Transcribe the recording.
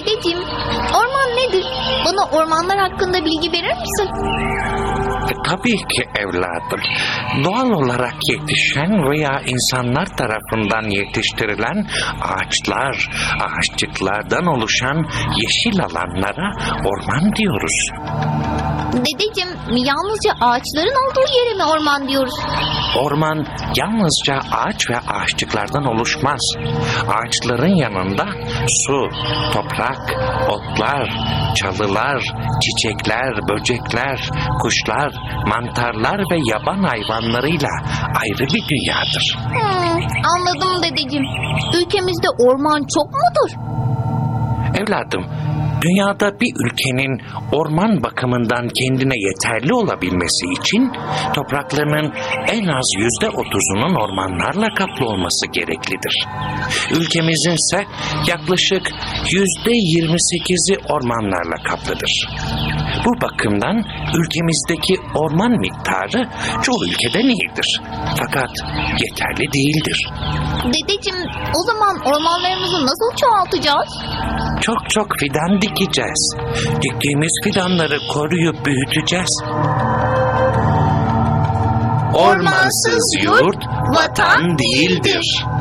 Dedeciğim, orman nedir? Bana ormanlar hakkında bilgi verir misin? Tabii ki evladım. Doğal olarak yetişen veya insanlar tarafından yetiştirilen ağaçlar, ağaççıklardan oluşan yeşil alanlara orman diyoruz. Dedeciğim, yalnızca ağaçların olduğu yere mi orman diyoruz? Orman yalnızca ağaç ve ağaççıklardan oluşmaz. Ağaçların yanında su, toprak, otlar, çalılar, çiçekler, böcekler, kuşlar, mantarlar ve yaban hayvanlarıyla ayrı bir dünyadır. Anladım dedeciğim. Ülkemizde orman çok mudur? Evladım, dünyada bir ülkenin orman bakımından kendine yeterli olabilmesi için topraklarının en az %30'unun ormanlarla kaplı olması gereklidir. Ülkemizin ise yaklaşık %28'i ormanlarla kaplıdır. Bu bakımdan ülkemizdeki orman miktarı çoğu ülkeden iyidir. Fakat yeterli değildir. Dedeciğim, o zaman ormanlarımızı nasıl çoğaltacağız? Çok fidan dikeceğiz. Diktiğimiz fidanları koruyup büyüteceğiz. Ormansız yurt vatan değildir.